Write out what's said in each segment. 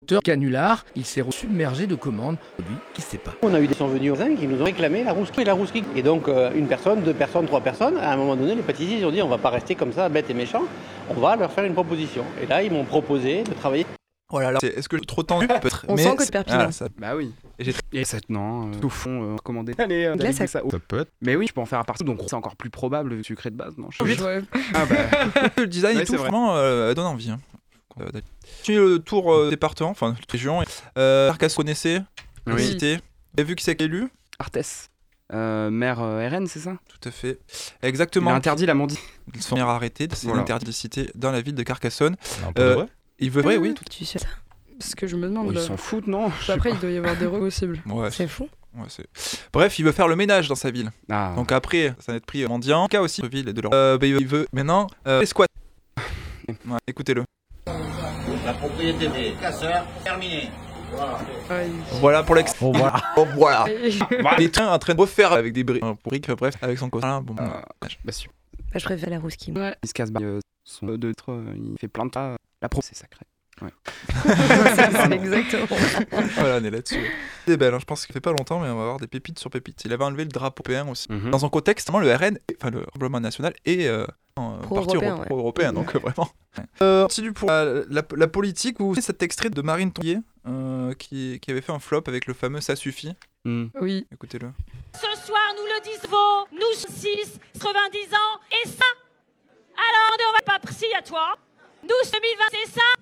Canular, il s'est submergé de commandes, lui qui ne sait pas. On a eu des gens venus aux Indes qui nous ont réclamé la rouski et la rouski. Et donc une personne, deux personnes, trois personnes, à un moment donné, les pâtissiers ils ont dit on va pas rester comme ça, bêtes et méchants, on va leur faire une proposition. Et là, ils m'ont proposé de travailler. Voilà, alors, est-ce que trop tendu peut-être? On sent que c'est pertinent. Bah oui. Et cette tout fond recommandé. Allez, Glace, ça peut être. Mais oui, tu peux en faire un partout, donc c'est encore plus probable le sucré de base, non? Ah bah. Le design Ouais, et tout, c'est vrai. vraiment, donne envie. Hein. Puis le tour département, enfin région. Carcassonne, connaissez? Oui. Cité. Vous avez vu qui c'est qui est élu? Arthès. Maire RN, c'est ça? Tout à fait. Il Exactement. a interdit la mendie. Ils sont arrêtés, c'est Voilà. interdit de cité dans la ville de Carcassonne. Un peu de vrai. Il veut vrai, oui. Tu sais ça? Parce que je me demande. Ils s'en foutent, non? Après, il doit y avoir des recours possibles. Ouais, C'est fou. ouais, bref, il veut faire le ménage dans sa ville. Ah. Donc après, ça va être pris mendiant. Cas aussi, ville et de leur. Il veut maintenant les squats. Ouais, écoutez-le. La propriété des casseurs, terminée. Voilà pour l'ex. Bon, voilà. Oh, voilà. Il est en train de refaire avec des briques, bref, avec son copain. Bon, Bah super. Bah, je préfère la rouski. Ouais. Il se casse son il fait plein de tas. La pro, c'est sacré. Ouais. C'est exactement. voilà, on est là-dessus. C'est belle, hein, je pense qu'il fait pas longtemps, mais on va avoir des pépites sur pépites. Il avait enlevé le drapeau européen aussi. Dans un contexte, vraiment, le RN, enfin le Rassemblement National, est parti pro-européen, donc vraiment. Continue pour la politique, vous savez cet extrait de Marine Tonguier qui avait fait un flop avec le fameux Ça suffit. Oui. Écoutez-le. Ce soir, nous le disons, nous 6, 90 ans, et ça. Alors, on va pas précis à toi. Nous, 2020, c'est ça.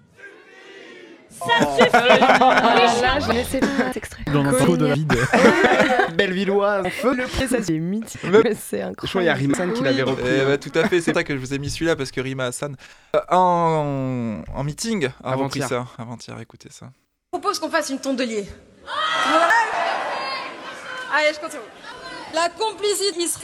Ça suffit. Là, je laissais pas cet extrait. Dans un trou de vide. Bellevilloise. Le prix, ça c'est mythique. Mais c'est incroyable. Je crois qu'il y a Rimsan qui l'avait repris. Bah, tout à fait, c'est ça que je vous ai mis celui-là parce que Rima Hassan en meeting a repris ça. Avant-hier, écoutez ça. Je propose qu'on fasse une tondelier. Allez, je continue. La complicité sera...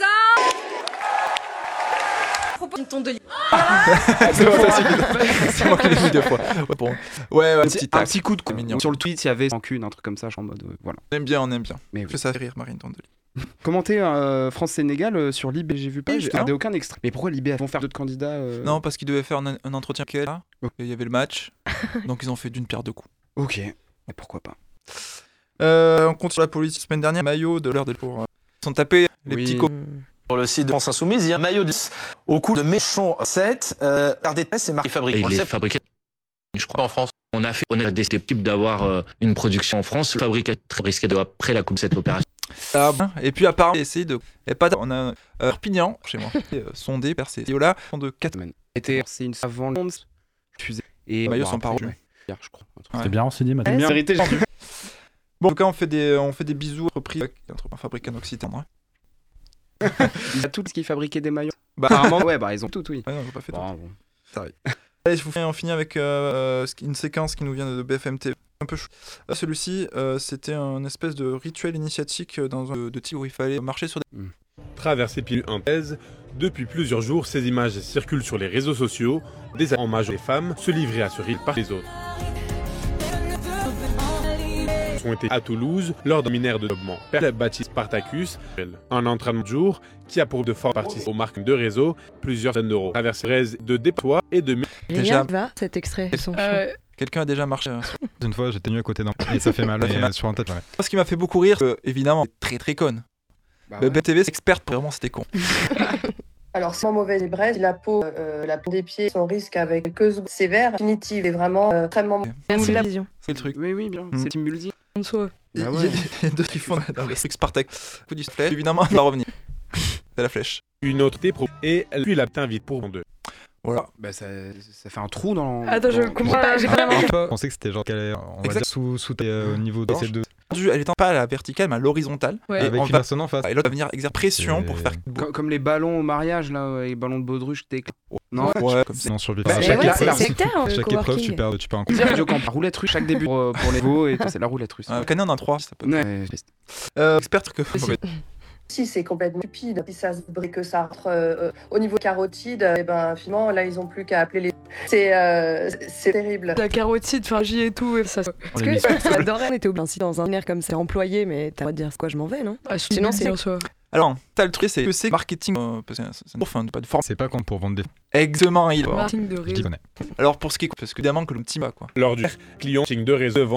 Je propose une tondelier. C'est bon, ça suffit. C'est moi qui l'ai vu deux fois. Ouais, bon. Ouais, Un petit coup de C'est mignon. Sur le tweet, il y avait rancune, un truc comme ça, je suis en mode voilà. On aime bien. Mais oui. Que ça fait rire, Marine Tondelier. Commenter France-Sénégal sur Libé, j'ai vu pas, j'ai justement. regardé aucun extrait. Mais pourquoi Libé vont faire d'autres candidats Non, parce qu'ils devaient faire un entretien avec elle. Ok. Et il y avait le match. Donc ils ont fait d'une pierre deux coups. Ok, mais pourquoi pas. On compte sur la police. Semaine dernière, maillot de l'heure des pour. Ils sont tapés les petits copains. Sur le site de France Insoumise, il y a un maillot de au coup de Méchon 7. RDP, c'est marqué fabriqué. Il est fabriqué, je crois, en France. On a décidé d'avoir une production en France, fabriqué très risqué de après la coupe cette opération. Et puis apparemment, essayer de. On a Perpignan chez moi. Sondé, percé. Et là, sont de 4 semaines. C'est une avant le monde. Et les maillots sont par hier, je crois. C'était bien renseigné, madame. Bien vérité, j'ai vu. Bon, en tout cas, on fait des bisous repris avec un fabricant occitan. Il y a tout ce qui fabriquait des maillots. Bah, apparemment, ouais, ils ont tout, oui. Ouais, non, j'ai pas fait tout. Bon. Ça arrive. Allez, on finit avec une séquence qui nous vient de BFM TV. Un peu chou. Celui-ci, c'était un espèce de rituel initiatique dans un de type où il fallait marcher sur des... Traverser pilule thèse. Depuis plusieurs jours, ces images circulent sur les réseaux sociaux. Des en majeur des femmes se livraient à ce rite par les autres. Ont été à Toulouse lors d'un séminaire de développement. Père Baptiste Spartacus, un entraînement de jour qui a pour de forts participer aux marques de réseau plusieurs centaines d'euros. Traverser de déploiement et de... Déjà, va cet extrait. Quelqu'un a déjà marché Une fois, j'étais nu à côté d'un et ça fait mal, sur un tête. Ouais. Ce qui m'a fait beaucoup rire, évidemment, très très conne. BTV, c'est experte, vraiment, c'était con. Alors, sans mauvaise ébrèse, la peau des pieds, son risque avec quelques secondes sévères, définitive et vraiment extrêmement... Merci de la vision. C'est le truc. Oui, bien. C'est une multi. En soi. Il y a deux qui font dans les Spartak. Coup du flèche, évidemment, elle va revenir. C'est la flèche. Une autre dépro et puis la t'invite pour deux. Voilà. Bah, ça fait un trou dans... Attends, je comprends pas, j'ai pas Je pensais que c'était genre qu'elle est, on va dire, sous au niveau de ces deux. Elle est pas à la verticale, mais à l'horizontale. Ouais. Et Avec une personne en face. Et l'autre va venir exercer pression pour faire... Comme les ballons au mariage, là, les ballons de baudruche, Non, ouais, comme ça. Non, sur le c'est sectaire, chaque épreuve, tu perds un coup. C'est roulette russe, chaque début pour les veaux, et c'est la roulette russe. Canon en 3, ça peut. Ouais. Experte que... Si c'est complètement stupide, si ça se brille que ça rentre au niveau carotide, et ben finalement là ils ont plus qu'à appeler les... C'est terrible. La carotide, enfin J et tout, et ça... Parce que j'adorais, on était au dans un air comme ça, employé, mais t'as le droit de dire quoi je m'en vais, non? Sinon c'est... Alors, t'as le truc, c'est que c'est marketing, parce que c'est pas de forme. C'est pas comme pour vendre des. Exactement, il. Marketing de Je réseau. connais. Alors pour ce qui est, parce que évidemment que le petit va quoi. Lors du client de réseau